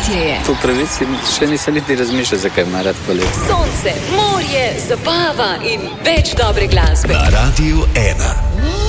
poletje je. Po pravici še nisem niti razmišljal, zakaj ima rad poletje. Sonce, morje, zabava in več dobre glasbe. Na Radiu 1.